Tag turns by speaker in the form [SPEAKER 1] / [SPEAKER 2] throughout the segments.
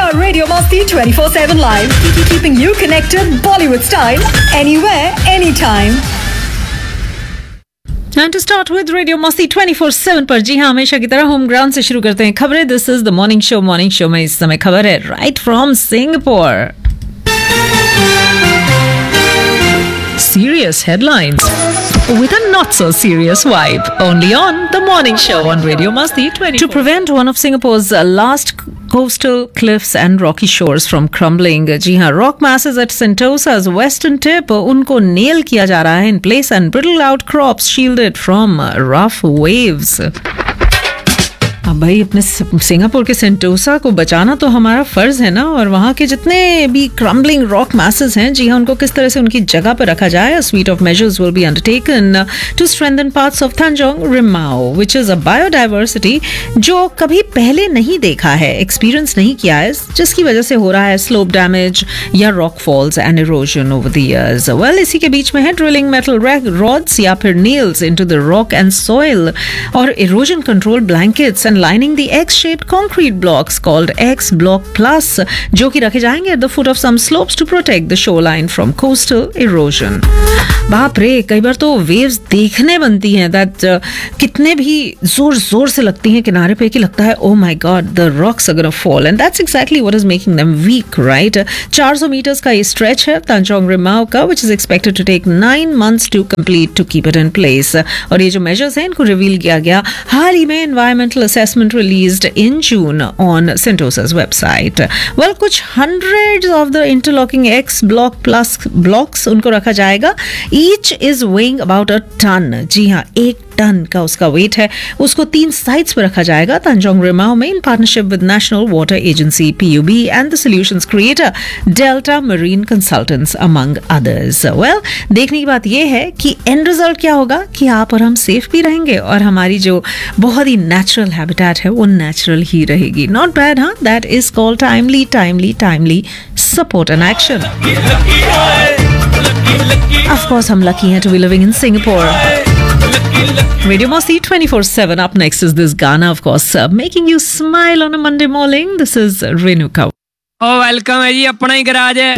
[SPEAKER 1] Radio Masti 24/7 Live, keeping you connected Bollywood style anywhere, anytime.
[SPEAKER 2] And to start with Radio Masti 24/7 पर जी हाँ हमेशा की तरह home ground से शुरू करते हैं खबरें. This is the morning show में इस समय खबर है right from Singapore. Serious headlines with a not so serious vibe, only on the morning show on Radio Masti 24. To prevent one of Singapore's last coastal cliffs and rocky shores from crumbling, जी हाँ, rock masses at Sentosa's western tip उनको nail किया जा रहा है in place and brittle outcrops shielded from rough waves. अब भाई अपने Singapore के सेंटोसा को बचाना तो हमारा फर्ज है ना, और वहाँ के जितने भी क्रम्बलिंग रॉक मैसेस हैं जी हाँ उनको किस तरह से उनकी जगह पर रखा जाए. A suite of measures will be undertaken to strengthen parts of Tanjong Rimau, which is a biodiversity जो कभी पहले नहीं देखा है, एक्सपीरियंस नहीं किया है, जिसकी वजह से हो रहा है स्लोप डैमेज या rock false and erosion over the years. Well इसी के बीच में है ड्रिलिंग मेटल रॉड्स या फिर nails into the rock and soil और erosion control blankets and lining the X-shaped concrete blocks called X Block Plus, जो कि रखे जाएंगे at the foot of some slopes to protect the shoreline from coastal erosion. बाप रे, कई बार तो waves देखने बनती हैं that कितने भी जोर से लगती हैं किनारे पे कि लगता है oh my god the rocks are gonna fall, and that's exactly what is making them weak, right? 400 meters का ये stretch है Tanjong Rimau का, which is expected to take 9 months to complete to keep it in place. और ये जो measures हैं इनको reveal किया गया हाल ही में environmental assessment released in June on Sentosa's website. Well, कुछ hundreds of the interlocking X Block Plus blocks उनको रखा जाएगा. Each is weighing about a ton. जी हाँ, 1 टन का उसका वेट है. उसको 3 साइट्स पर रखा जाएगा तंजोंग रिमाओ में in partnership with national water agency PUB and the solutions creator delta marine consultants among others. Well, देखने की बात यह है कि एंड रिजल्ट क्या होगा कि आप और हम सेफ भी रहेंगे और हमारी जो बहुत ही नेचुरल हैबिटेट है वो नेचुरल ही रहेगी. नॉट बैड, हाँ. That is called timely support and action. Of course हम लकी हैं to be living in Singapore. Radio Masti 24/7. Up next is this Ghana, of course, making you smile on a Monday morning. This is Renuka.
[SPEAKER 3] Oh, welcome है जी, अपना ही garage है.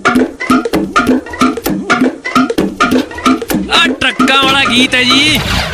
[SPEAKER 3] ट्रक्का वाला गीत है जी.